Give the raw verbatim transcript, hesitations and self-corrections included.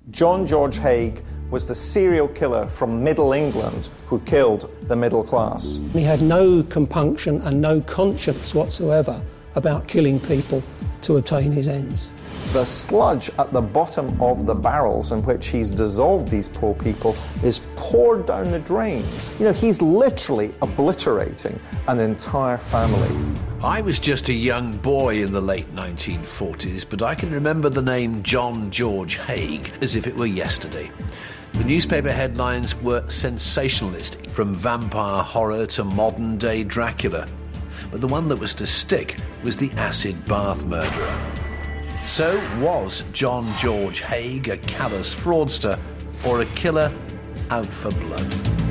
John George Haigh was the serial killer from Middle England who killed the middle class. He had no compunction and no conscience whatsoever about killing people to obtain his ends. The sludge at the bottom of the barrels in which he's dissolved these poor people is poured down the drains. You know, he's literally obliterating an entire family. I was just a young boy in the late nineteen forties, but I can remember the name John George Haigh as if it were yesterday. The newspaper headlines were sensationalist, from vampire horror to modern-day Dracula. But the one that was to stick was the acid bath murderer. So, was John George Haigh a callous fraudster or a killer out for blood?